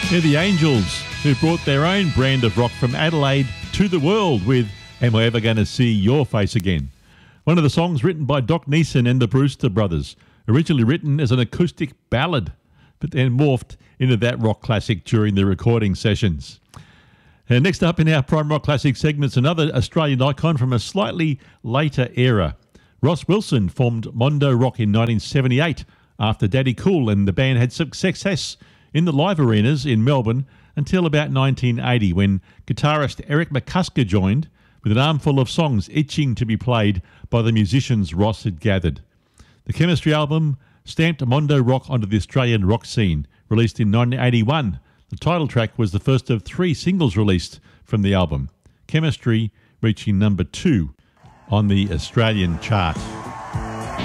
They're the Angels, who brought their own brand of rock from Adelaide to the world with Am I Ever Gonna See Your Face Again? One of the songs written by Doc Neeson and the Brewster Brothers, originally written as an acoustic ballad, but then morphed into that rock classic during the recording sessions. And next up in our Prime Rock Classic segments, another Australian icon from a slightly later era. Ross Wilson formed Mondo Rock in 1978 after Daddy Cool and the band had success in the live arenas in Melbourne until about 1980 when guitarist Eric McCusker joined with an armful of songs itching to be played by the musicians Ross had gathered. The Chemistry album stamped Mondo Rock onto the Australian rock scene, released in 1981. The title track was the first of 3 singles released from the album, Chemistry reaching number 2 on the Australian chart.